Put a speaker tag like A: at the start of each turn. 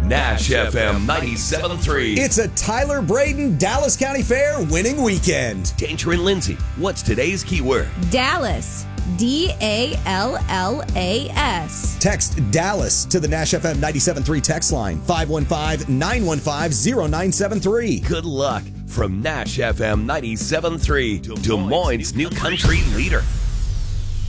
A: Nash FM 97.3.
B: It's a Tyler Braden Dallas County Fair winning weekend.
A: Danger and Lindsay, what's today's keyword?
C: Dallas. DALLAS.
B: Text Dallas to the Nash FM 97.3 text line, 515-915-0973.
A: Good luck from Nash FM 97.3, Des Moines' new country leader.